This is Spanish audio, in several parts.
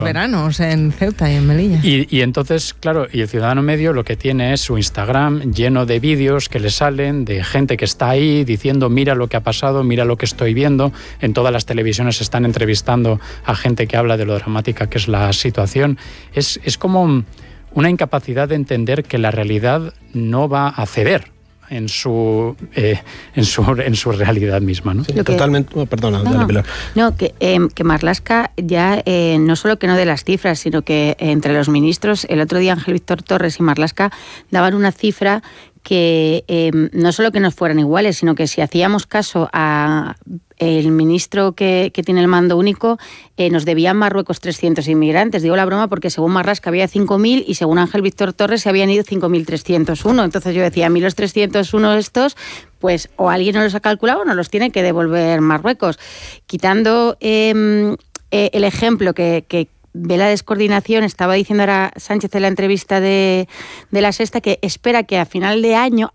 veranos en Ceuta y en Melilla. Y entonces, claro, y el ciudadano medio lo que tiene es su Instagram lleno de vídeos que le salen de gente que está ahí diciendo mira lo que ha pasado, mira lo que estoy viendo. En todas las televisiones se están entrevistando a gente que habla de lo dramática que es la situación. Es como una incapacidad de entender que la realidad no va a ceder en su realidad misma, ¿no? Sí, totalmente. Perdona, dale, Pilar. No, que Marlaska ya no solo que no de las cifras, sino que entre los ministros, el otro día Ángel Víctor Torres y Marlaska daban una cifra que no solo que nos fueran iguales, sino que si hacíamos caso a el ministro que tiene el mando único, nos debían Marruecos 300 inmigrantes. Digo la broma porque según Marlaska había 5.000 y según Ángel Víctor Torres se habían ido 5.301. Entonces yo decía, a mí los 301 estos, pues o alguien no los ha calculado o no los tiene que devolver Marruecos. Quitando el ejemplo que ve la descoordinación, estaba diciendo ahora Sánchez en la entrevista de La Sexta que espera que a final de año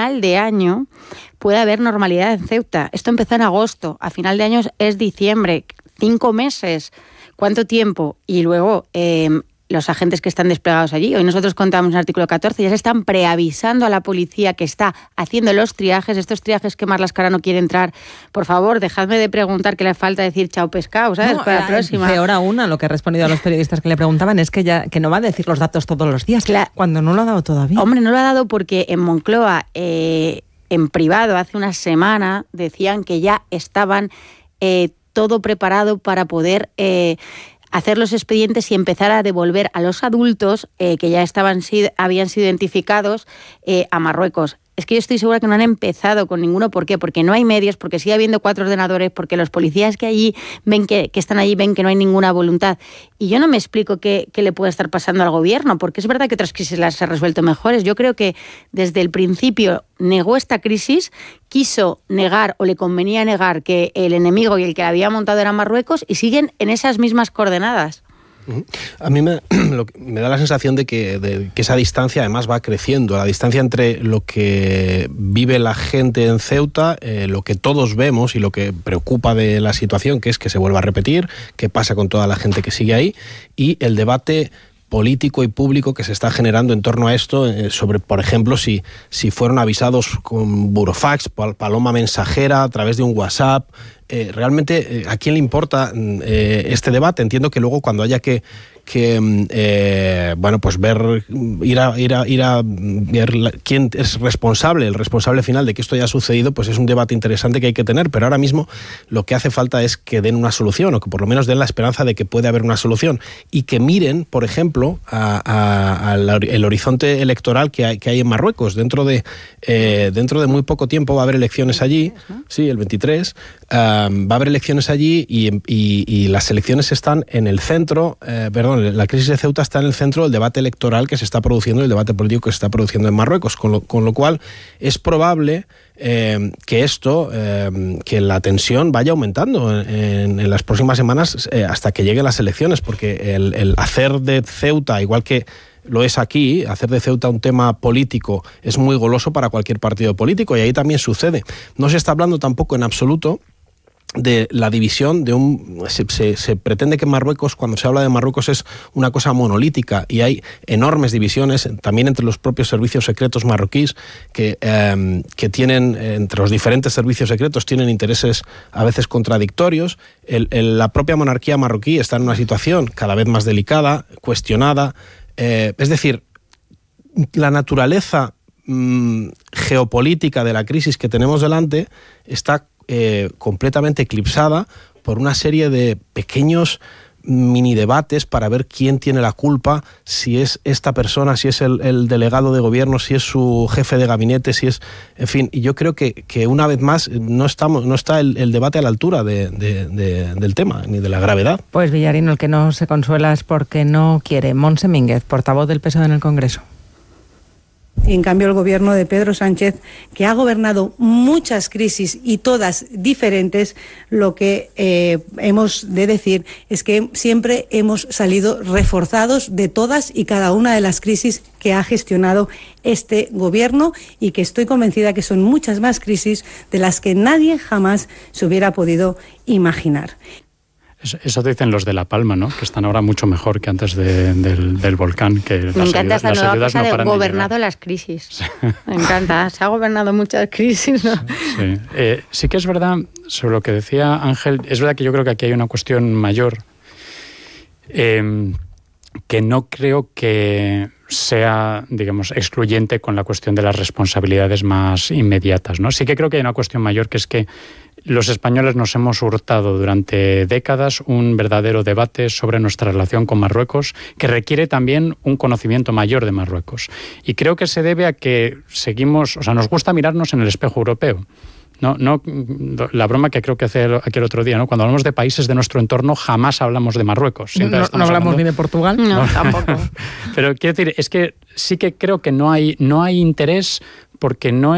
pueda haber normalidad en Ceuta. Esto empezó en agosto, a final de año es diciembre, 5 meses. ¿Cuánto tiempo? Y luego los agentes que están desplegados allí. Hoy nosotros contamos en el artículo 14, ya se están preavisando a la policía que está haciendo los triajes, estos triajes que Marlaska no quiere entrar. Por favor, dejadme de preguntar que le falta decir chao pescado, ¿sabes? No, para la próxima. Peor aún, a lo que ha respondido a los periodistas que le preguntaban es que no va a decir los datos todos los días, cuando no lo ha dado todavía. Hombre, no lo ha dado porque en Moncloa, en privado, hace una semana, decían que ya estaban todo preparado para poder hacer los expedientes y empezar a devolver a los adultos que ya habían sido identificados a Marruecos. Es que yo estoy segura que no han empezado con ninguno. ¿Por qué? Porque no hay medios, porque sigue habiendo 4 ordenadores, porque los policías que allí ven que están allí ven que no hay ninguna voluntad. Y yo no me explico qué le puede estar pasando al gobierno, porque es verdad que otras crisis las ha resuelto mejores. Yo creo que desde el principio negó esta crisis, quiso negar o le convenía negar que el enemigo y el que la había montado era Marruecos y siguen en esas mismas coordenadas. A mí me da la sensación de que esa distancia además va creciendo, la distancia entre lo que vive la gente en Ceuta, lo que todos vemos y lo que preocupa de la situación, que es que se vuelva a repetir, qué pasa con toda la gente que sigue ahí, y el debate político y público que se está generando en torno a esto, sobre, por ejemplo, si fueron avisados con burofax, paloma mensajera, a través de un WhatsApp. Realmente, ¿a quién le importa este debate? Entiendo que luego cuando haya que bueno, pues ir a ver quién es responsable, el responsable final de que esto haya sucedido, pues es un debate interesante que hay que tener, pero ahora mismo lo que hace falta es que den una solución, o que por lo menos den la esperanza de que puede haber una solución, y que miren, por ejemplo, el horizonte electoral que hay en Marruecos. Dentro de muy poco tiempo va a haber elecciones allí, sí, el 23, va a haber elecciones allí y las elecciones están en el centro, la crisis de Ceuta está en el centro del debate electoral que se está produciendo, el debate político que se está produciendo en Marruecos, con lo cual es probable que que la tensión vaya aumentando en las próximas semanas hasta que lleguen las elecciones, porque el hacer de Ceuta, igual que lo es aquí, hacer de Ceuta un tema político es muy goloso para cualquier partido político, y ahí también sucede. No se está hablando tampoco en absoluto de la división de se pretende que Marruecos, cuando se habla de Marruecos, es una cosa monolítica, y hay enormes divisiones también entre los propios servicios secretos marroquíes que tienen, entre los diferentes servicios secretos, tienen intereses a veces contradictorios. La propia monarquía marroquí está en una situación cada vez más delicada, cuestionada. Es decir, la naturaleza geopolítica de la crisis que tenemos delante está completamente eclipsada por una serie de pequeños mini debates para ver quién tiene la culpa, si es esta persona, si es el delegado de gobierno, si es su jefe de gabinete, si es, en fin. Y yo creo que una vez más no está el debate a la altura del tema, ni de la gravedad. Pues Villarino, el que no se consuela es porque no quiere. Montse Mínguez, portavoz del PSOE en el Congreso. Y en cambio el gobierno de Pedro Sánchez, que ha gobernado muchas crisis y todas diferentes, lo que hemos de decir es que siempre hemos salido reforzados de todas y cada una de las crisis que ha gestionado este gobierno, y que estoy convencida que son muchas más crisis de las que nadie jamás se hubiera podido imaginar. Eso dicen los de La Palma, ¿no? Que están ahora mucho mejor que antes del volcán. Que me encanta esta nueva cosa de gobernado las crisis. Sí. Me encanta, se ha gobernado muchas crisis, ¿no? Sí. Sí que es verdad, sobre lo que decía Ángel, es verdad que yo creo que aquí hay una cuestión mayor que no creo que sea, digamos, excluyente con la cuestión de las responsabilidades más inmediatas, ¿no? Sí que creo que hay una cuestión mayor, que es que los españoles nos hemos hurtado durante décadas un verdadero debate sobre nuestra relación con Marruecos, que requiere también un conocimiento mayor de Marruecos. Y creo que se debe a que seguimos, o sea, nos gusta mirarnos en el espejo europeo. No, la broma que creo que hace aquí el otro día, ¿no? Cuando hablamos de países de nuestro entorno, jamás hablamos de Marruecos. No hablamos ni de Portugal. No, tampoco. Pero quiero decir, es que sí que creo que no hay interés, porque no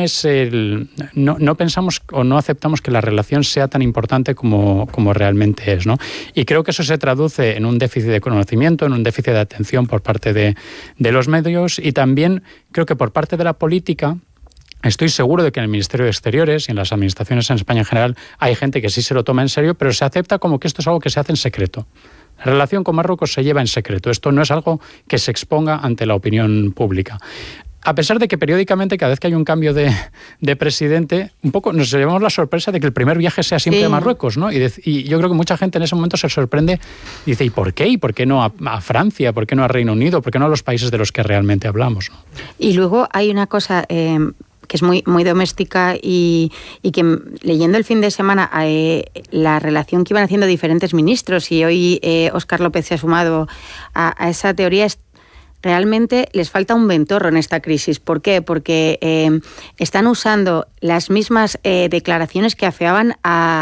pensamos o no aceptamos que la relación sea tan importante como realmente es, ¿no? Y creo que eso se traduce en un déficit de conocimiento, en un déficit de atención por parte de los medios, y también creo que por parte de la política. Estoy seguro de que en el Ministerio de Exteriores y en las administraciones en España en general hay gente que sí se lo toma en serio, pero se acepta como que esto es algo que se hace en secreto. La relación con Marruecos se lleva en secreto. Esto no es algo que se exponga ante la opinión pública. A pesar de que periódicamente, cada vez que hay un cambio de presidente, un poco nos llevamos la sorpresa de que el primer viaje sea siempre a Marruecos, ¿no? Y yo creo que mucha gente en ese momento se sorprende y dice, ¿y por qué? ¿Y por qué no a Francia? ¿Por qué no a Reino Unido? ¿Por qué no a los países de los que realmente hablamos, ¿no? Y luego hay una cosa que es muy, muy doméstica y que, leyendo el fin de semana la relación que iban haciendo diferentes ministros, y hoy Óscar López se ha sumado a esa teoría, realmente les falta un ventorro en esta crisis. ¿Por qué? Porque están usando las mismas declaraciones que afeaban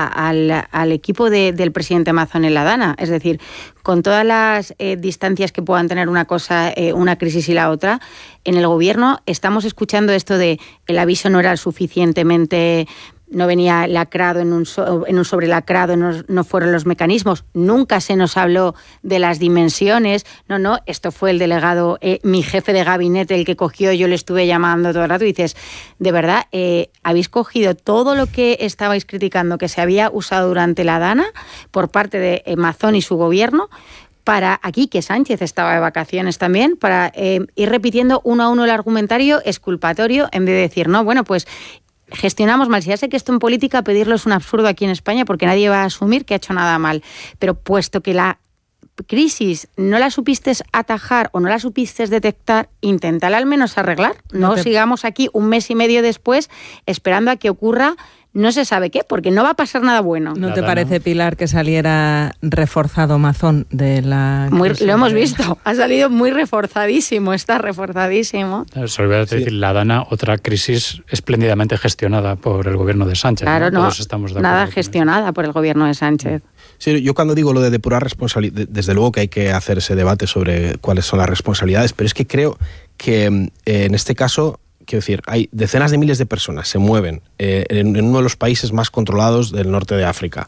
al equipo del presidente Mazón en la Dana. Es decir, con todas las distancias que puedan tener una cosa, una crisis y la otra, en el gobierno estamos escuchando esto de el aviso no era suficientemente... No venía lacrado en un sobrelacrado, no fueron los mecanismos. Nunca se nos habló de las dimensiones. No, esto fue el delegado, mi jefe de gabinete, el que cogió, yo le estuve llamando todo el rato. Y dices, de verdad, habéis cogido todo lo que estabais criticando, que se había usado durante la Dana por parte de Mazón y su gobierno, para aquí, que Sánchez estaba de vacaciones también, para ir repitiendo uno a uno el argumentario exculpatorio, en vez de decir, no, bueno, pues... gestionamos mal. Si ya sé que esto en política pedirlo es un absurdo aquí en España, porque nadie va a asumir que ha hecho nada mal. Pero puesto que la crisis no la supiste atajar o no la supiste detectar, inténtala al menos arreglar. No sigamos aquí un mes y medio después esperando a que ocurra no se sabe qué, porque no va a pasar nada bueno. ¿No te parece, Pilar, que saliera reforzado Mazón de la crisis? Lo hemos visto, ha salido muy reforzadísimo, está reforzadísimo. Decir, la Dana, otra crisis espléndidamente gestionada por el gobierno de Sánchez. Claro, ¿no? Todos estamos de acuerdo nada gestionada por el gobierno de Sánchez. Sí, yo cuando digo lo de depurar responsabilidad, desde luego que hay que hacer ese debate sobre cuáles son las responsabilidades, pero es que creo que en este caso... Quiero decir, hay decenas de miles de personas se mueven en uno de los países más controlados del norte de África.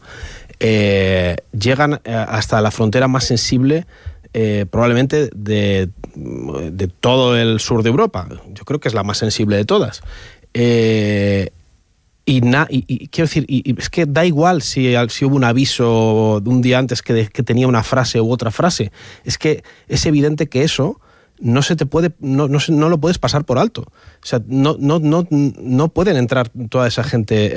Llegan hasta la frontera más sensible probablemente de todo el sur de Europa. Yo creo que es la más sensible de todas. Y quiero decir, y es que da igual si hubo un aviso de un día antes que tenía una frase u otra frase. Es que es evidente que eso... no lo puedes pasar por alto. O sea, no pueden entrar toda esa gente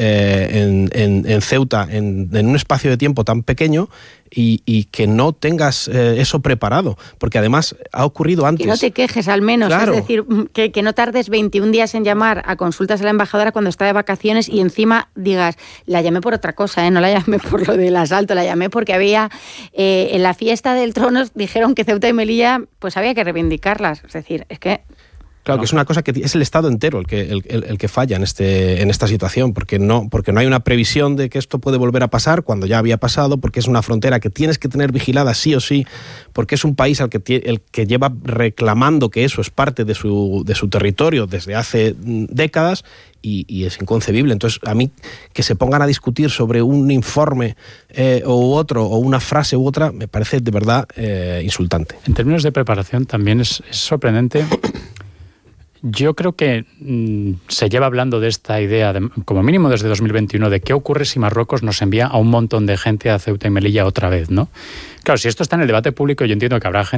en Ceuta en un espacio de tiempo tan pequeño y que no tengas eso preparado, porque además ha ocurrido antes. Que no te quejes al menos, claro. Es decir, que no tardes 21 días en llamar a consultas a la embajadora cuando está de vacaciones y encima digas, la llamé por otra cosa, no la llamé por lo del asalto, la llamé porque había en la fiesta del trono dijeron que Ceuta y Melilla pues había que reivindicarlas. Es decir, es que... Claro, que es una cosa que es el Estado entero el que falla en esta situación, porque no hay una previsión de que esto puede volver a pasar cuando ya había pasado, porque es una frontera que tienes que tener vigilada sí o sí, porque es un país el que lleva reclamando que eso es parte de su territorio desde hace décadas y es inconcebible. Entonces, a mí que se pongan a discutir sobre un informe u otro, o una frase u otra, me parece de verdad insultante. En términos de preparación también es sorprendente. Yo creo que se lleva hablando de esta idea, como mínimo desde 2021, de qué ocurre si Marruecos nos envía a un montón de gente a Ceuta y Melilla otra vez, ¿no? Claro, si esto está en el debate público, yo entiendo que habrá gente